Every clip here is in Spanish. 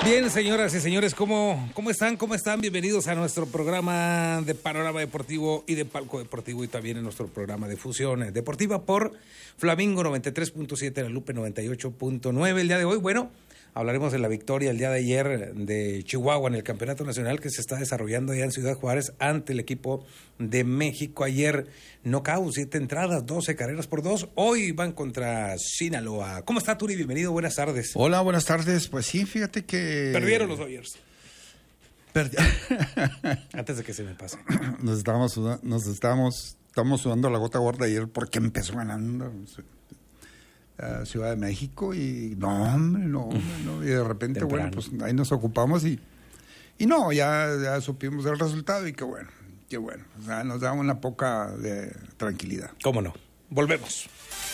Bien, señoras y señores, ¿cómo están? ¿Cómo están? Bienvenidos a nuestro programa de Panorama Deportivo y de Palco Deportivo y también en nuestro programa de Fusión Deportiva por Flamingo 93.7, La Lupe 98.9. El día de hoy, bueno, hablaremos de la victoria el día de ayer de Chihuahua en el Campeonato Nacional que se está desarrollando allá en Ciudad Juárez ante el equipo de México. Ayer knockout, 7 entradas, 12 carreras por 2. Hoy van contra Sinaloa. ¿Cómo está, Turi? Bienvenido, buenas tardes. Hola, buenas tardes. Pues sí, fíjate que... Perdieron los Dodgers. Antes de que se me pase. Estamos sudando la gota gorda ayer porque empezó ganando Ciudad de México y no. Y de repente, temprano. Bueno, pues ahí nos ocupamos y no, ya supimos el resultado y qué bueno. O sea, nos da una poca de tranquilidad. ¿Cómo no? Volvemos.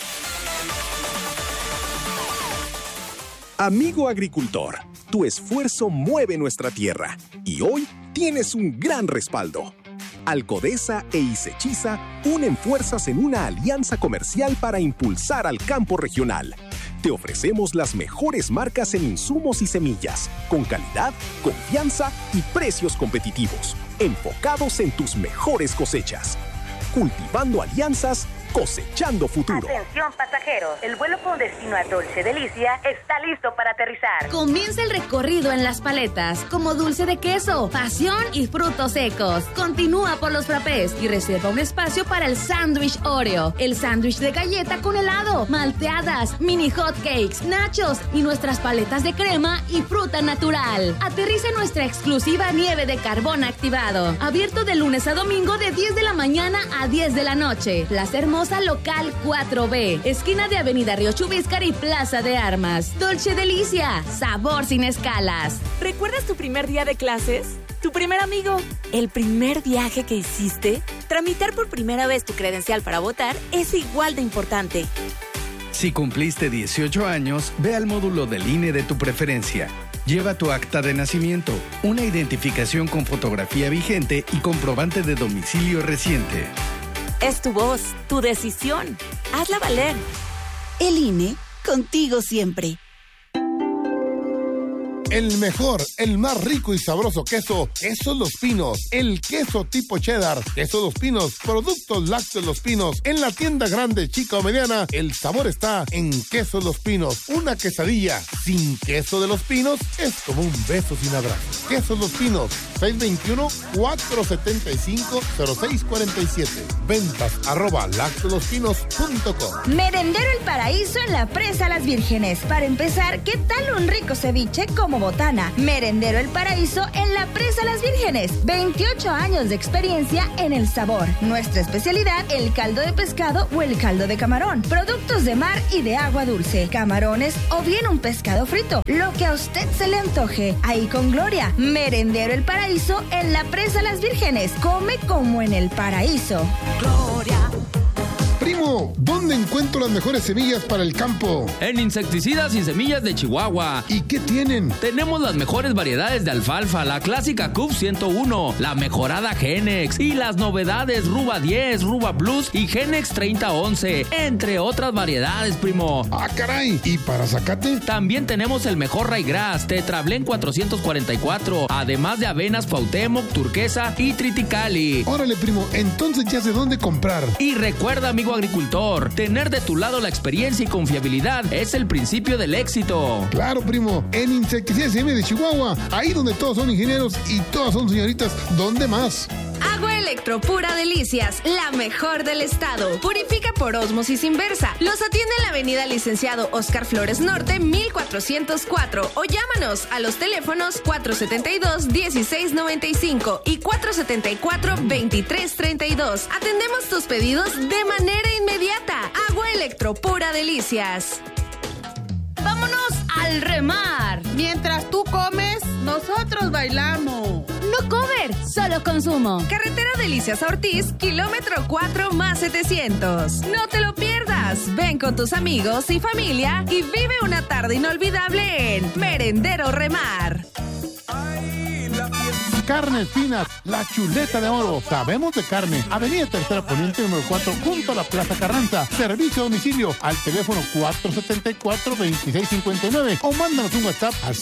Amigo agricultor, tu esfuerzo mueve nuestra tierra y hoy tienes un gran respaldo. Alcodesa e Isechiza unen fuerzas en una alianza comercial para impulsar al campo regional. Te ofrecemos las mejores marcas en insumos y semillas, con calidad, confianza y precios competitivos, enfocados en tus mejores cosechas. Cultivando alianzas, cosechando futuro. Atención pasajeros, el vuelo con destino a Dolce Delicia está listo para aterrizar. Comienza el recorrido en las paletas, como dulce de queso, pasión y frutos secos. Continúa por los frappés y reserva un espacio para el sándwich Oreo, el sándwich de galleta con helado, malteadas, mini hot cakes, nachos y nuestras paletas de crema y fruta natural. Aterriza en nuestra exclusiva nieve de carbón activado, abierto de lunes a domingo de 10 de la mañana a 10 de la noche. Plaza Hermosa Local 4B, esquina de Avenida Río Chubíscar y Plaza de Armas. Dolce Delicia, sabor sin escalas. ¿Recuerdas tu primer día de clases? ¿Tu primer amigo? ¿El primer viaje que hiciste? Tramitar por primera vez tu credencial para votar es igual de importante. Si cumpliste 18 años, ve al módulo del INE de tu preferencia. Lleva tu acta de nacimiento, una identificación con fotografía vigente y comprobante de domicilio reciente. Es tu voz, tu decisión. Hazla valer. El INE, contigo siempre. El mejor, el más rico y sabroso queso, Quesos Los Pinos. El queso tipo cheddar, Quesos Los Pinos, productos lácteos Los Pinos. En la tienda grande, chica o mediana, el sabor está en Quesos Los Pinos. Una quesadilla sin queso de Los Pinos es como un beso sin abrazo. Quesos Los Pinos, 621-475-0647. Ventas @lácteoslospinos.com. Merendero El Paraíso en la Presa Las Vírgenes. Para empezar, ¿qué tal un rico ceviche como botana? Merendero El Paraíso en la Presa Las Vírgenes. 28 años de experiencia en el sabor. Nuestra especialidad, el caldo de pescado o el caldo de camarón. Productos de mar y de agua dulce. Camarones o bien un pescado frito. Lo que a usted se le antoje. Ahí con Gloria. Merendero El Paraíso en la Presa Las Vírgenes. Come como en el paraíso. Gloria. Primo, ¿dónde encuentro las mejores semillas para el campo? En Insecticidas y Semillas de Chihuahua. ¿Y qué tienen? Tenemos las mejores variedades de alfalfa, la clásica CUF 101, la mejorada Genex y las novedades Ruba 10, Ruba Plus y Genex 3011, entre otras variedades, primo. ¡Ah, caray! ¿Y para zacate? También tenemos el mejor Raygrass, Tetrablén 444, además de avenas Cuauhtémoc, Turquesa y Triticali. Órale, primo, entonces ya sé dónde comprar. Y recuerda, amigo agricultor, tener de tu lado la experiencia y confiabilidad es el principio del éxito. Claro, primo, en Insecticidas y Semillas de Chihuahua, ahí donde todos son ingenieros y todas son señoritas, ¿dónde más? Agua Electro Pura Delicias, la mejor del estado. Purifica por ósmosis inversa. Los atiende en la avenida Licenciado Oscar Flores Norte, 1404. O llámanos a los teléfonos 472-1695 y 474-2332. Atendemos tus pedidos de manera inmediata. Agua Electro Pura Delicias. ¡Vámonos al remar! Mientras tú comes, nosotros bailamos. No cover, solo consumo. Carretera Delicias a Ortiz, kilómetro 4 más 700. No te lo pierdas. Ven con tus amigos y familia y vive una tarde inolvidable en Merendero Remar. Ay, la fiesta. Carnes Finas, la chuleta de oro. Sabemos de carne. Avenida Tercera Poniente, número 4, junto a la Plaza Carranza. Servicio a domicilio al teléfono 474-2659 o mándanos un WhatsApp al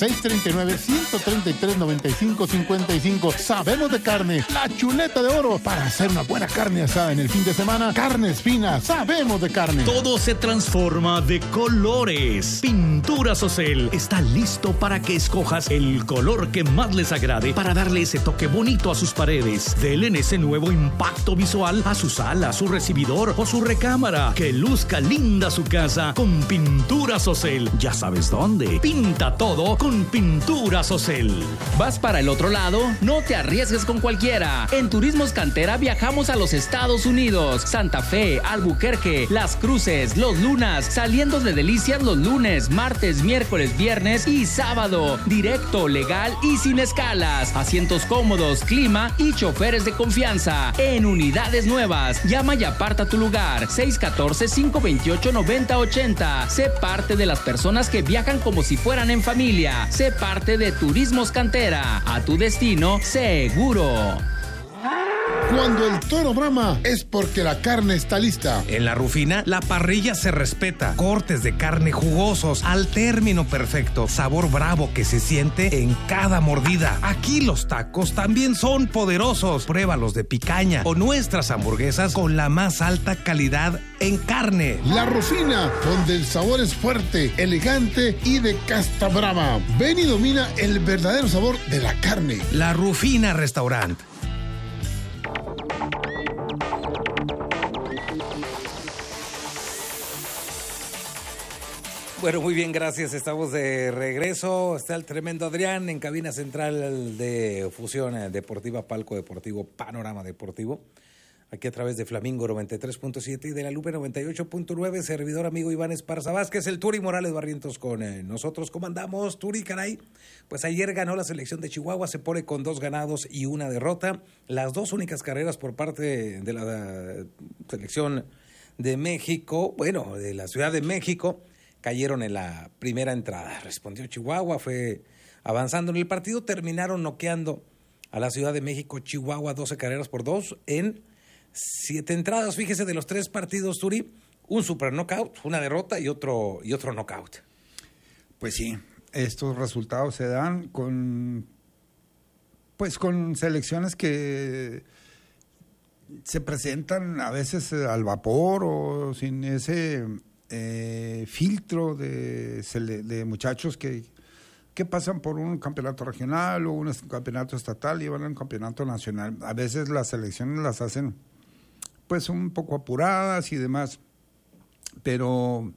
639-133-9555. Sabemos de carne, la chuleta de oro. Para hacer una buena carne asada en el fin de semana, Carnes Finas, sabemos de carne. Todo se transforma de colores. Pinturas Ocel está listo para que escojas el color que más les agrade para darle ese toque bonito a sus paredes. Denle ese nuevo impacto visual a su sala, su recibidor o su recámara. Que luzca linda su casa con Pinturas Ocel. Ya sabes dónde. Pinta todo con Pinturas Ocel. ¿Vas para el otro lado? No te arriesgues con cualquiera. En Turismos Cantera viajamos a los Estados Unidos, Santa Fe, Albuquerque, Las Cruces, Los Lunas, saliendo de Delicias los lunes, martes, miércoles, viernes y sábado. Directo, legal y sin escalas. Asientos cómodos, clima y choferes de confianza. En unidades nuevas. Llama y aparta tu lugar. 614-528-9080. Sé parte de las personas que viajan como si fueran en familia. Sé parte de Turismos Cantera. A tu destino seguro. Cuando el toro brama es porque la carne está lista. En La Rufina, la parrilla se respeta. Cortes de carne jugosos al término perfecto. Sabor bravo que se siente en cada mordida. Aquí los tacos también son poderosos. Pruébalos de picaña o nuestras hamburguesas con la más alta calidad en carne. La Rufina, donde el sabor es fuerte, elegante y de casta brava. Ven y domina el verdadero sabor de la carne. La Rufina Restaurant. Bueno, muy bien, gracias. Estamos de regreso. Está el tremendo Adrián en cabina central de Fusión Deportiva, Palco Deportivo, Panorama Deportivo. Aquí a través de Flamingo 93.7 y de La Lupe 98.9. Servidor amigo Iván Esparza Vázquez, el Turi Morales Barrientos con nosotros. ¿Cómo andamos, Turi, caray? Pues ayer ganó la selección de Chihuahua, se pone con 2 ganados y 1 derrota. Las 2 únicas carreras por parte de la selección de México, bueno, de la Ciudad de México, cayeron en la primera entrada. Respondió Chihuahua, fue avanzando en el partido, terminaron noqueando a la Ciudad de México, Chihuahua, 12 carreras por 2 en 7 entradas. Fíjese, de los 3 partidos, Turi, un super knockout, una derrota y otro knockout. Pues sí, estos resultados se dan con selecciones que se presentan a veces al vapor o sin ese filtro de muchachos que pasan por un campeonato regional o un campeonato estatal y van a un campeonato nacional. A veces las selecciones las hacen pues un poco apuradas y demás, pero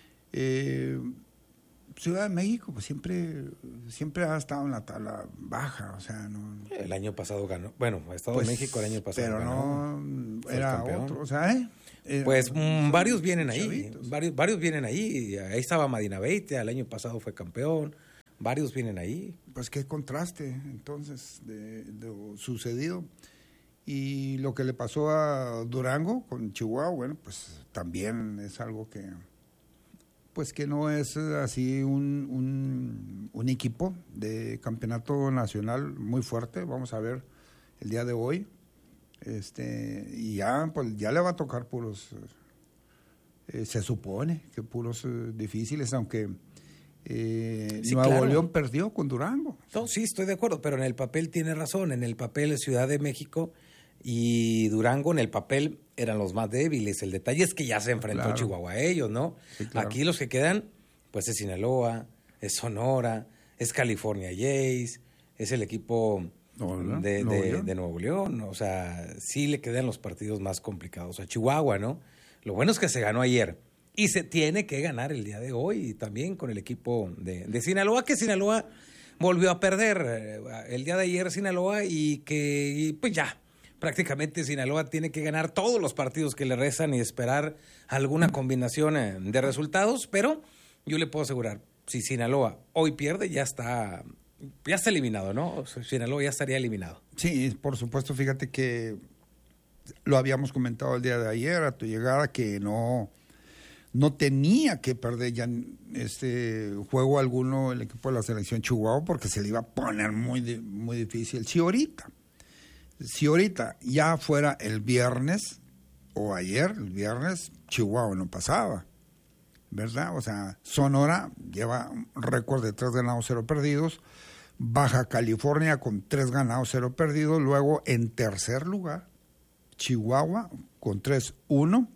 Ciudad de México pues siempre ha estado en la tabla baja, o sea, no. El año pasado ganó, bueno, Estado de México el año pasado pero ganó, no era otro, o sea, pues varios vienen ahí, varios vienen ahí. Ahí estaba Madina Beitia, el año pasado fue campeón. Varios vienen ahí. Pues qué contraste, entonces, de lo sucedido. Y lo que le pasó a Durango con Chihuahua, bueno, pues también es algo que no es así un equipo de campeonato nacional muy fuerte. Vamos a ver el día de hoy. Y ya le va a tocar puros, se supone que puros difíciles, aunque Nuevo León perdió con Durango. No, sí, estoy de acuerdo, pero en el papel tiene razón. En el papel Ciudad de México y Durango en el papel eran los más débiles. El detalle es que ya se enfrentó Chihuahua a ellos, ¿no? Sí, claro. Aquí los que quedan, pues es Sinaloa, es Sonora, es California Jays, es el equipo de Nuevo León. O sea, sí le quedan los partidos más complicados a Chihuahua, ¿no? Lo bueno es que se ganó ayer y se tiene que ganar el día de hoy también con el equipo de Sinaloa, que Sinaloa volvió a perder el día de ayer Sinaloa y pues ya, prácticamente Sinaloa tiene que ganar todos los partidos que le restan y esperar alguna combinación de resultados, pero yo le puedo asegurar, si Sinaloa hoy pierde, ya está eliminado, ¿no? Sinaloa ya estaría eliminado. Sí, por supuesto, fíjate que lo habíamos comentado el día de ayer a tu llegada, que no no tenía que perder ya juego alguno el equipo de la selección Chihuahua porque se le iba a poner muy difícil. Si ahorita ya fuera el viernes o ayer, el viernes, Chihuahua no pasaba, ¿verdad? O sea, Sonora lleva un récord de 3 ganados, 0 perdidos. Baja California con 3 ganados, 0 perdidos. Luego, en tercer lugar, Chihuahua con 2-1.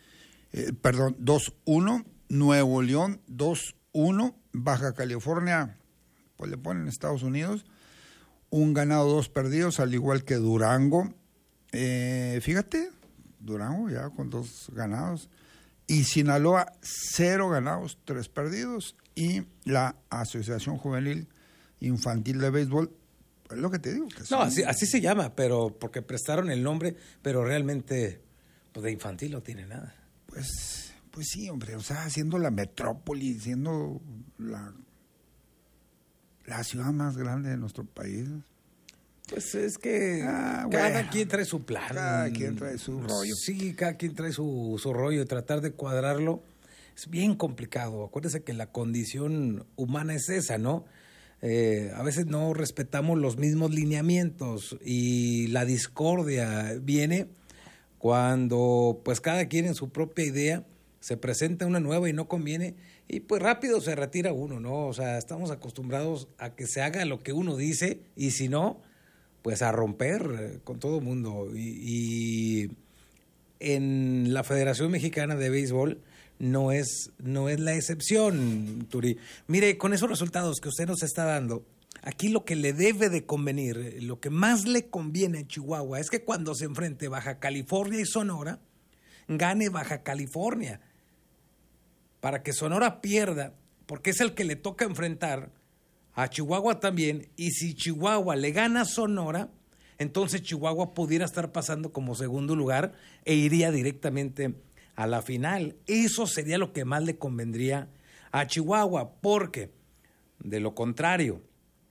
Nuevo León 2-1. Baja California, pues le ponen Estados Unidos, 1 ganado, 2 perdidos, al igual que Durango. Fíjate, Durango ya con 2 ganados. Y Sinaloa, 0 ganados, 3 perdidos. Y la Asociación Juvenil Infantil de Béisbol, es lo que te digo. Que no, así se llama, pero porque prestaron el nombre, pero realmente pues de infantil no tiene nada. Pues sí, hombre, o sea, siendo la metrópoli, siendo la ciudad más grande de nuestro país. Pues es que cada quien trae su plan. Cada quien trae su rollo. Sí, cada quien trae su rollo y tratar de cuadrarlo es bien complicado. Acuérdese que la condición humana es esa, ¿no? A veces no respetamos los mismos lineamientos y la discordia viene cuando pues cada quien en su propia idea se presenta una nueva y no conviene y pues rápido se retira uno, ¿no? O sea, estamos acostumbrados a que se haga lo que uno dice y si no, pues a romper con todo el mundo. Y en la Federación Mexicana de Béisbol no es la excepción, Turi. Mire, con esos resultados que usted nos está dando, aquí lo que le debe de convenir, lo que más le conviene a Chihuahua es que cuando se enfrente Baja California y Sonora, gane Baja California, para que Sonora pierda, porque es el que le toca enfrentar a Chihuahua también, y si Chihuahua le gana a Sonora, entonces Chihuahua pudiera estar pasando como segundo lugar e iría directamente a la final. Eso sería lo que más le convendría a Chihuahua, porque de lo contrario,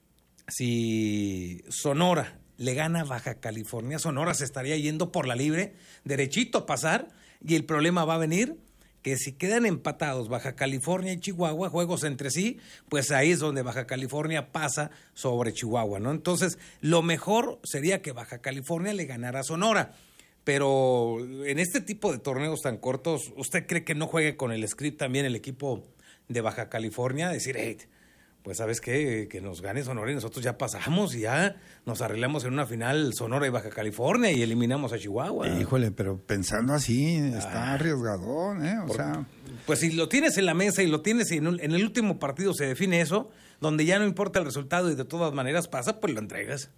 si Sonora le gana a Baja California, Sonora se estaría yendo por la libre, derechito a pasar, y el problema va a venir que si quedan empatados Baja California y Chihuahua, juegos entre sí, pues ahí es donde Baja California pasa sobre Chihuahua, ¿no? Entonces, lo mejor sería que Baja California le ganara a Sonora. Pero en este tipo de torneos tan cortos, ¿usted cree que no juegue con el script también el equipo de Baja California? Decir, hey, pues ¿sabes qué? Que nos gane Sonora y nosotros ya pasamos y ya nos arreglamos en una final Sonora y Baja California y eliminamos a Chihuahua. Híjole, pero pensando así está arriesgadón, ¿eh? Pues si lo tienes en la mesa y lo tienes y en el último partido se define eso, donde ya no importa el resultado y de todas maneras pasa, pues lo entregas.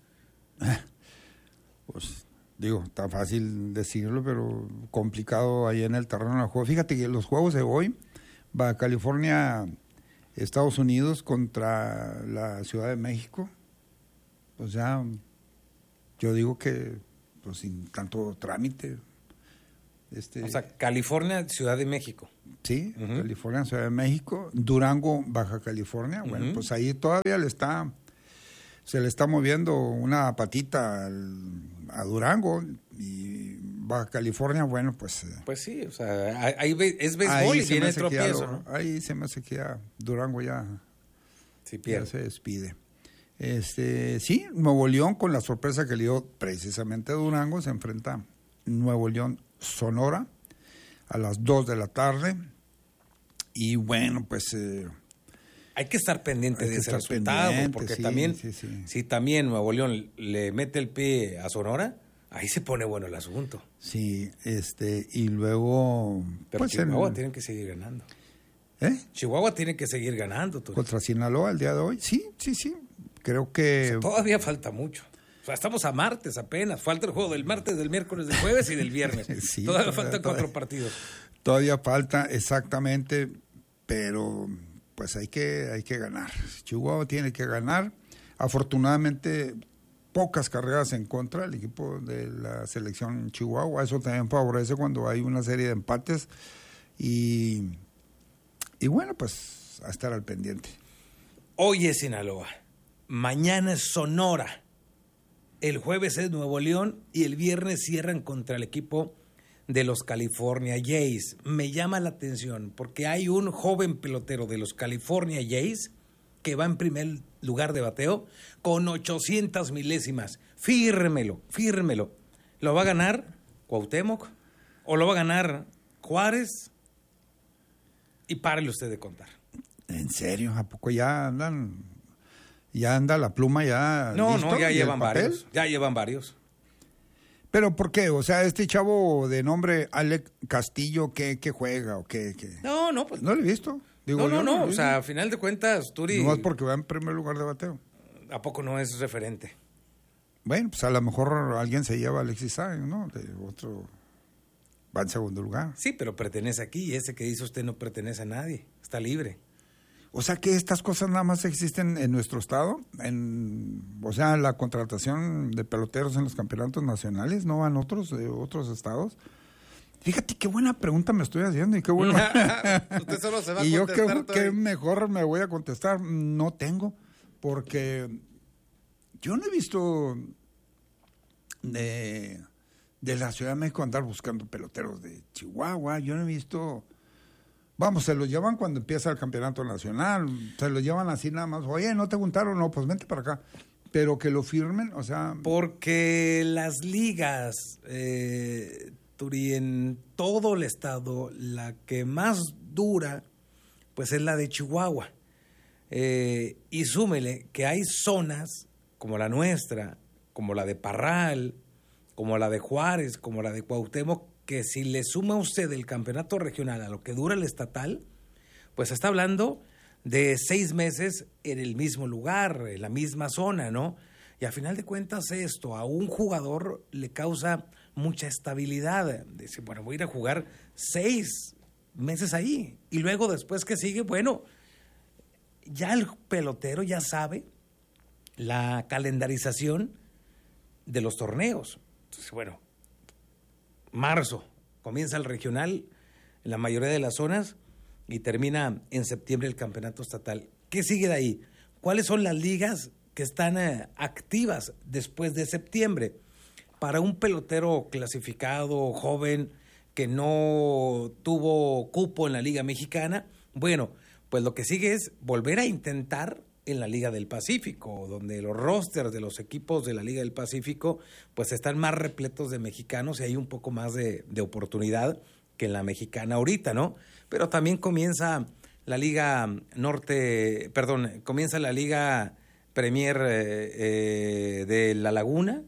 Pues digo, está fácil decirlo, pero complicado ahí en el terreno del juego. Fíjate que los juegos de hoy, Baja California, Estados Unidos contra la Ciudad de México, pues ya yo digo que pues sin tanto trámite. O sea, California, Ciudad de México. Sí, California, Ciudad de México, Durango, Baja California. Bueno, pues ahí todavía se le está moviendo una patita a Durango y Baja California, bueno, pues... Pues sí, o sea, ahí es béisbol y viene el tropiezo, ¿no? Ahí se me hace que ya Durango ya se despide. Sí, Nuevo León, con la sorpresa que le dio precisamente a Durango, se enfrenta Nuevo León Sonora a las 2 de la tarde. Y bueno, pues... hay que estar pendiente de ese resultado, porque también, si también Nuevo León le mete el pie a Sonora, ahí se pone bueno el asunto. Sí, y luego... Pero pues Chihuahua tiene que seguir ganando. Chihuahua tiene que seguir ganando. ¿Contra Sinaloa el día de hoy? Sí. Creo que... O sea, todavía falta mucho. O sea, estamos a martes apenas. Falta el juego del martes, del miércoles, del jueves y del viernes. Sí, todavía faltan 4 partidos. Todavía falta, exactamente, pero pues hay que ganar. Chihuahua tiene que ganar. Afortunadamente, pocas carreras en contra del equipo de la selección Chihuahua. Eso también favorece cuando hay una serie de empates. Y bueno, pues a estar al pendiente. Hoy es Sinaloa. Mañana es Sonora. El jueves es Nuevo León y el viernes cierran contra el equipo de los California Jays. Me llama la atención porque hay un joven pelotero de los California Jays que va en primer lugar de bateo con 800 milésimas. Fírmelo. ¿Lo va a ganar Cuauhtémoc o lo va a ganar Juárez? Y párele usted de contar. ¿En serio? ¿A poco ya andan? ¿Ya anda la pluma ya? No, listo? ya ¿Y llevan el papel? varios. Ya llevan varios. ¿Pero por qué? O sea, este chavo de nombre Alex Castillo, ¿qué juega o qué? No, pues... No lo he visto. Digo, No, o sea, a final de cuentas, Turi... No es porque va en primer lugar de bateo. ¿A poco no es referente? Bueno, pues a lo mejor alguien se lleva a Alexis Sáenz, ¿no? De otro... Va en segundo lugar. Sí, pero pertenece aquí y ese que dice usted no pertenece a nadie. Está libre. O sea que estas cosas nada más existen en nuestro estado, o sea, la contratación de peloteros en los campeonatos nacionales, ¿no van otros de otros estados? Fíjate qué buena pregunta me estoy haciendo y qué bueno. Usted solo se va a y yo contestar que mejor me voy a contestar, no tengo, porque yo no he visto de la Ciudad de México andar buscando peloteros de Chihuahua, yo no he visto... Vamos, se los llevan cuando empieza el campeonato nacional, se los llevan así nada más. Oye, ¿no te juntaron? No, pues vente para acá. Pero que lo firmen, o sea... Porque las ligas, Turi, en todo el estado, la que más dura, pues es la de Chihuahua. Y súmele que hay zonas como la nuestra, como la de Parral, como la de Juárez, como la de Cuauhtémoc, que si le suma usted el campeonato regional a lo que dura el estatal, pues está hablando de 6 meses en el mismo lugar, en la misma zona, ¿no? Y a final de cuentas esto a un jugador le causa mucha estabilidad. Dice, bueno, voy a ir a jugar 6 meses ahí. Y luego después que sigue, bueno, ya el pelotero ya sabe la calendarización de los torneos. Entonces, bueno, marzo comienza el regional en la mayoría de las zonas y termina en septiembre el campeonato estatal. ¿Qué sigue de ahí? ¿Cuáles son las ligas que están activas después de septiembre? Para un pelotero clasificado, joven, que no tuvo cupo en la Liga Mexicana, bueno, pues lo que sigue es volver a intentar en la Liga del Pacífico, donde los rosters de los equipos de la Liga del Pacífico pues están más repletos de mexicanos y hay un poco más de oportunidad que en la mexicana ahorita, ¿no? Pero también comienza la Liga comienza la Liga Premier de La Laguna,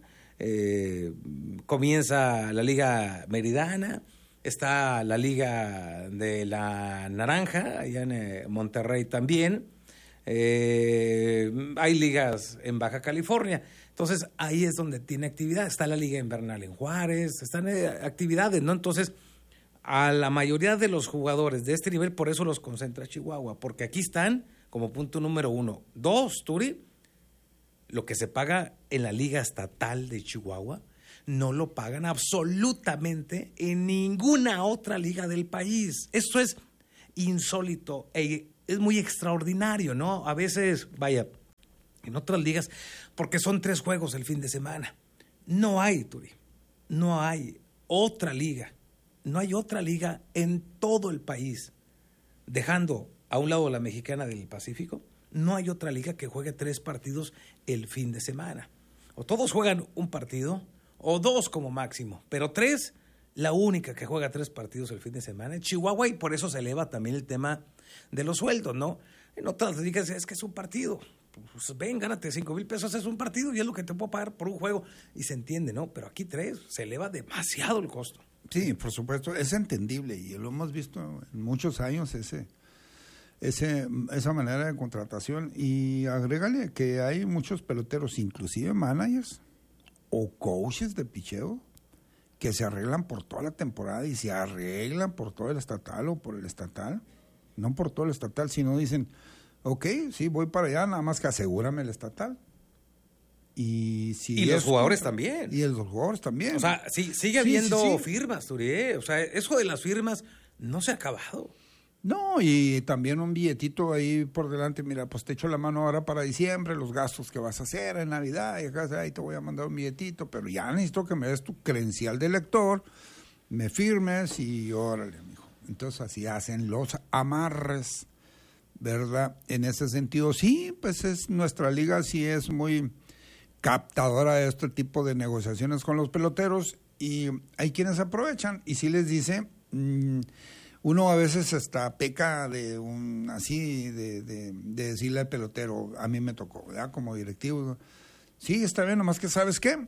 comienza la Liga Meridana, está la Liga de la Naranja, allá en Monterrey también. Hay ligas en Baja California, entonces ahí es donde tiene actividad. Está la Liga Invernal en Juárez, están actividades, ¿no? Entonces a la mayoría de los jugadores de este nivel, por eso los concentra Chihuahua, porque aquí están como punto número 1. 2, Turi, lo que se paga en la Liga Estatal de Chihuahua no lo pagan absolutamente en ninguna otra liga del país. Esto es insólito es muy extraordinario, ¿no? A veces, vaya, en otras ligas, porque son 3 juegos el fin de semana. No hay, Turi, no hay otra liga en todo el país, dejando a un lado la mexicana del Pacífico, no hay otra liga que juegue 3 partidos el fin de semana. O todos juegan un partido, o 2 como máximo, pero 3, la única que juega 3 partidos el fin de semana es Chihuahua, y por eso se eleva también el tema de los sueldos, ¿no? En otras ligas es que es un partido. Pues ven, gánate 5,000 pesos, es un partido y es lo que te puedo pagar por un juego. Y se entiende, ¿no? Pero aquí 3, se eleva demasiado el costo. Sí, por supuesto, es entendible y lo hemos visto en muchos años esa manera de contratación. Y agrégale que hay muchos peloteros, inclusive managers o coaches de picheo, que se arreglan por toda la temporada y se arreglan por todo el estatal o por el estatal. No por todo el estatal, sino dicen, ok, sí, voy para allá, nada más que asegúrame el estatal. Y los jugadores también. Y los jugadores también. O sea, sigue habiendo firmas, Turi. O sea, eso de las firmas no se ha acabado. No, y también un billetito ahí por delante, mira, pues te echo la mano ahora para diciembre, los gastos que vas a hacer en Navidad, y acá ahí te voy a mandar un billetito, pero ya necesito que me des tu credencial de lector me firmes y órale, mijo. Entonces así hacen los amarres, ¿verdad? En ese sentido, sí, pues nuestra liga sí es muy captadora de este tipo de negociaciones con los peloteros y hay quienes aprovechan y sí les dice, uno a veces hasta peca de de decirle al pelotero, a mí me tocó, ¿verdad? Como directivo, sí, está bien, nomás que ¿sabes qué?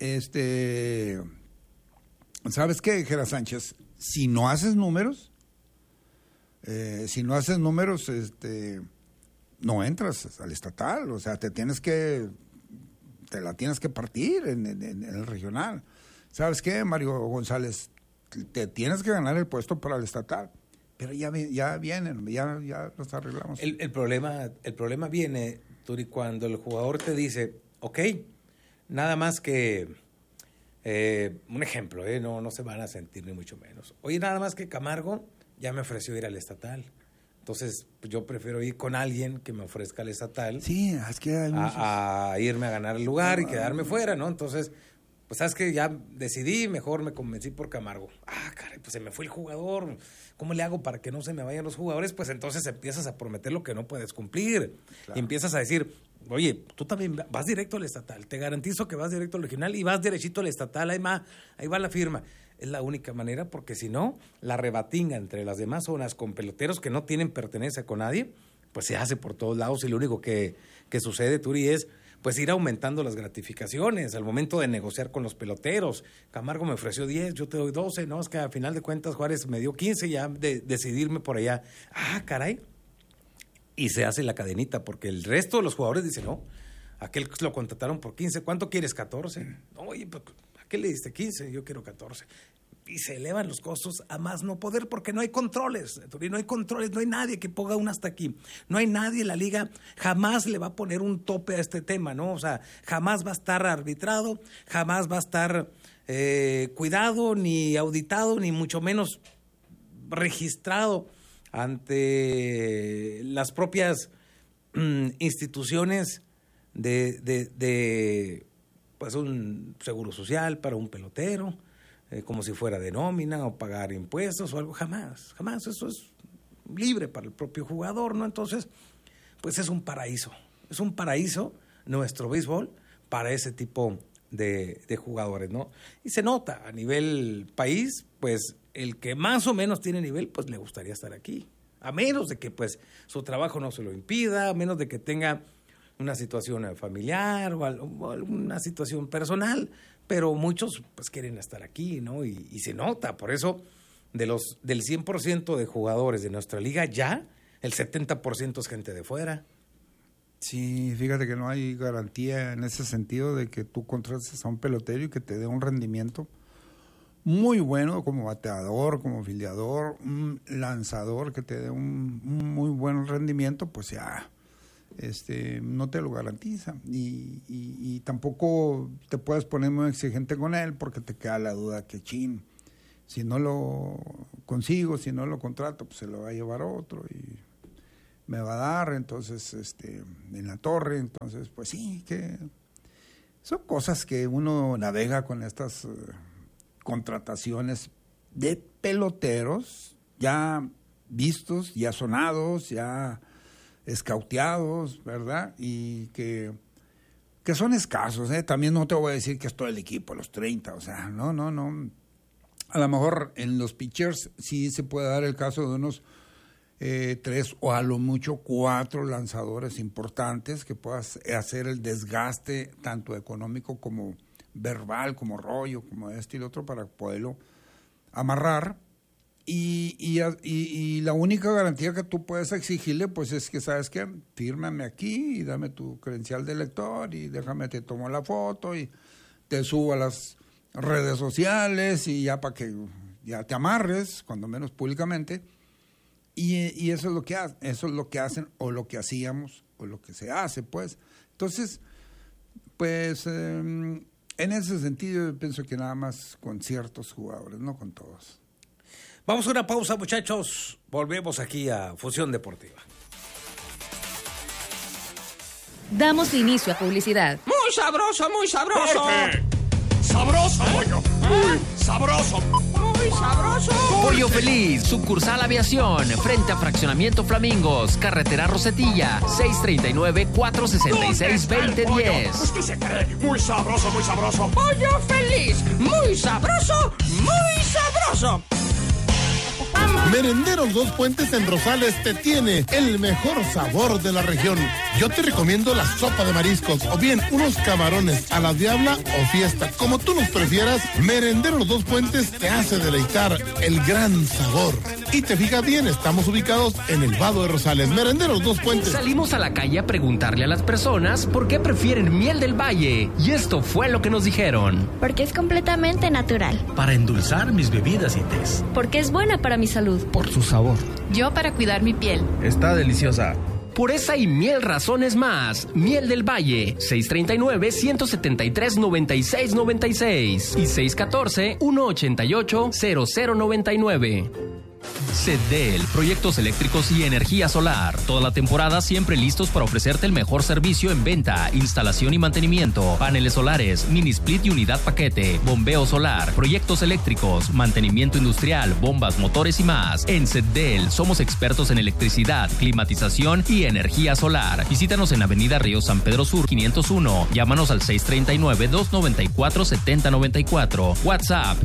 ¿Sabes qué, Jera Sánchez? Si no haces números, no entras al estatal, o sea, te la tienes que partir en el regional. ¿Sabes qué, Mario González? Te tienes que ganar el puesto para el estatal. Pero ya vienen, ya los arreglamos. El problema viene, Turi, cuando el jugador te dice, ok, nada más que, un ejemplo, no se van a sentir ni mucho menos. Oye, nada más que Camargo ya me ofreció ir al estatal. Entonces, pues yo prefiero ir con alguien que me ofrezca el estatal. Sí, es que hay a irme a ganar el lugar y quedarme fuera, ¿no? Entonces, pues sabes que ya decidí, mejor me convencí por Camargo. Caray, pues se me fue el jugador. ¿Cómo le hago para que no se me vayan los jugadores? Pues entonces empiezas a prometer lo que no puedes cumplir. Claro. Y empiezas a decir, oye, tú también vas directo al estatal. Te garantizo que vas directo al regional y vas derechito al estatal. Ahí va la firma. Es la única manera, porque si no, la rebatinga entre las demás zonas con peloteros que no tienen pertenencia con nadie, pues se hace por todos lados y lo único que sucede, Turi, es pues ir aumentando las gratificaciones al momento de negociar con los peloteros. Camargo me ofreció 10, yo te doy 12, no, es que a final de cuentas Juárez me dio 15, ya de decidirme por allá. Caray. Y se hace la cadenita, porque el resto de los jugadores dicen, no, aquel lo contrataron por 15, ¿cuánto quieres? 14. No, oye, pues, ¿a qué le diste 15? Yo quiero 14. Y se elevan los costos a más no poder porque no hay controles, no hay controles, no hay nadie que ponga un hasta aquí. No hay nadie, la liga jamás le va a poner un tope a este tema, ¿no? O sea, jamás va a estar arbitrado, jamás va a estar cuidado, ni auditado, ni mucho menos registrado ante las propias instituciones de pues un seguro social para un pelotero, como si fuera de nómina o pagar impuestos o algo, jamás, eso es libre para el propio jugador, ¿no? Entonces, pues es un paraíso nuestro béisbol para ese tipo de jugadores, ¿no? Y se nota a nivel país, pues el que más o menos tiene nivel, pues le gustaría estar aquí, a menos de que pues su trabajo no se lo impida, a menos de que tenga una situación familiar o alguna situación personal, pero muchos pues quieren estar aquí, ¿no? Y se nota, por eso del 100% de jugadores de nuestra liga, ya el 70% es gente de fuera. Sí, fíjate que no hay garantía en ese sentido de que tú contrates a un pelotero y que te dé un rendimiento muy bueno como bateador, como filiador, un lanzador que te dé un muy buen rendimiento, pues ya no te lo garantiza y tampoco te puedes poner muy exigente con él porque te queda la duda que si no lo consigo, si no lo contrato, pues se lo va a llevar otro y me va a dar, entonces en la torre, entonces pues sí, que son cosas que uno navega con estas contrataciones de peloteros ya vistos, ya sonados, ya escauteados, ¿verdad? Y que son escasos, ¿eh? También no te voy a decir que es todo el equipo, los 30, o sea, no. A lo mejor en los pitchers sí se puede dar el caso de unos 3 o a lo mucho 4 lanzadores importantes que puedas hacer el desgaste tanto económico como verbal, como rollo, como y el otro para poderlo amarrar. Y la única garantía que tú puedes exigirle, pues es que, ¿sabes qué? Fírmame aquí y dame tu credencial de lector y déjame, te tomo la foto y te subo a las redes sociales y ya para que ya te amarres, cuando menos públicamente. Y eso es lo que hacen o lo que hacíamos o lo que se hace, pues. Entonces, pues en ese sentido yo pienso que nada más con ciertos jugadores, no con todos. Vamos a una pausa, muchachos. Volvemos aquí a Fusión Deportiva. Damos inicio a publicidad. Muy sabroso, muy sabroso. Porque sabroso, muy sabroso, muy muy sabroso. Pollo Feliz, sucursal Aviación, frente a Fraccionamiento Flamingos, carretera Rosetilla, 639-466-2010. Pues que se cree, muy sabroso, muy sabroso. Pollo Feliz, muy sabroso, muy sabroso. Merenderos Dos Puentes en Rosales te tiene el mejor sabor de la región. Yo te recomiendo la sopa de mariscos o bien unos camarones a la diabla o fiesta. Como tú los prefieras, Merenderos Dos Puentes te hace deleitar el gran sabor. Y te fijas bien, estamos ubicados en el Vado de Rosales. Merenderos Dos Puentes. Salimos a la calle a preguntarle a las personas por qué prefieren miel del valle. Y esto fue lo que nos dijeron. Porque es completamente natural. Para endulzar mis bebidas y tés. Porque es buena para mi salud. Por su sabor. Yo para cuidar mi piel. Está deliciosa. Por esa y mil razones más, Miel del Valle, 639-173-9696 y 614-188-0099. CEDEL, proyectos eléctricos y energía solar. Toda la temporada siempre listos para ofrecerte el mejor servicio en venta, instalación y mantenimiento. Paneles solares, mini split y unidad paquete, bombeo solar, proyectos eléctricos, mantenimiento industrial, bombas, motores y más. En CEDEL somos expertos en electricidad, climatización y energía solar. Visítanos en Avenida Río San Pedro Sur 501. Llámanos al 639-294-7094. WhatsApp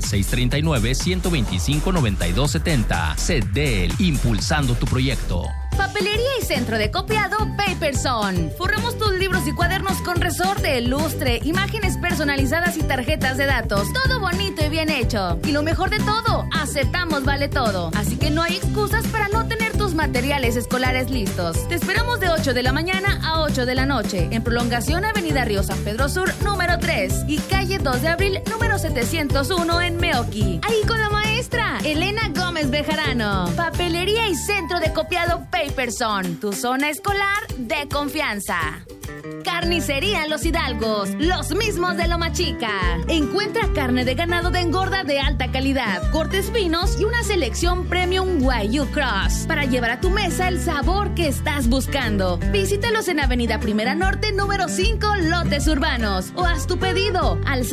639-125-9270. CEDEL, impulsando tu proyecto. Papelería y centro de copiado Paperson. Forramos tus libros y cuadernos con resorte, lustre, imágenes personalizadas y tarjetas de datos. Todo bonito y bien hecho. Y lo mejor de todo, aceptamos vale todo. Así que no hay excusas para no tener tus materiales escolares listos. Te esperamos de 8 de la mañana a 8 de la noche. En prolongación Avenida Río San Pedro Sur, número 3. Y calle 2 de abril, número 701 en Meoqui. Ahí con la maestra Elena Gómez Bejarano. Papelería y centro de copiado Paperson, tu zona escolar de confianza. Carnicería Los Hidalgos, los mismos de Loma Chica. Encuentra carne de ganado de engorda de alta calidad, cortes finos y una selección premium Wagyu Cross para llevar a tu mesa el sabor que estás buscando. Visítalos en Avenida Primera Norte, número 5, Lotes Urbanos, o haz tu pedido al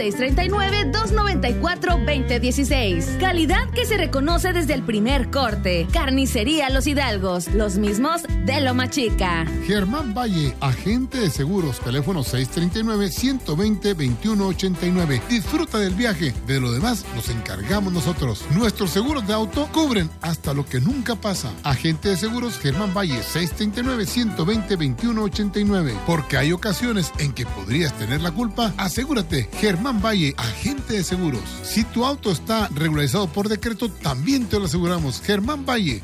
639-294-2016. Calidad que se reconoce desde el primer corte. Carnicería Los Hidalgos, los mismos de Loma Chica. Germán Valle, agente de seguros, teléfono 639-120-2189. Disfruta del viaje, de lo demás nos encargamos nosotros. Nuestros seguros de auto cubren hasta lo que nunca pasa. Agente de seguros Germán Valle, 639-120-2189. Porque hay ocasiones en que podrías tener la culpa. Asegúrate, Germán Valle, agente de seguros. Si tu auto está regularizado por decreto, también te lo aseguramos. Germán Valle,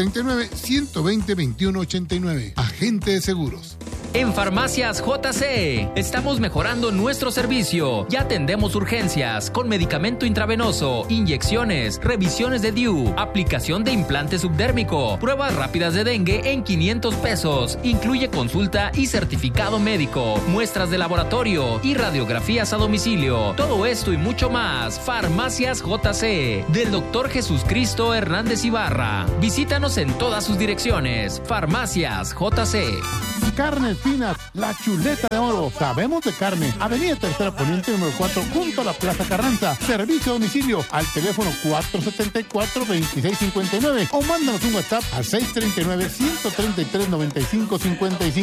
639-120-2189. Agente de seguros. En Farmacias JC estamos mejorando nuestro servicio. Ya atendemos urgencias con medicamento intravenoso, inyecciones, revisiones de DIU, aplicación de implante subdérmico, pruebas rápidas de dengue en 500 pesos. Incluye consulta y certificado médico, muestras de laboratorio y radiografías a domicilio. Todo esto y mucho más. Farmacias JC del Dr. Jesús Cristo Hernández Ibarra. Visítanos en todas sus direcciones. Farmacias JC. Carne Finas, la chuleta de oro. Sabemos de carne. Avenida Tercera Poniente número 4, junto a la Plaza Carranza. Servicio a domicilio al teléfono 474-2659 o mándanos un WhatsApp al 639-133-9555.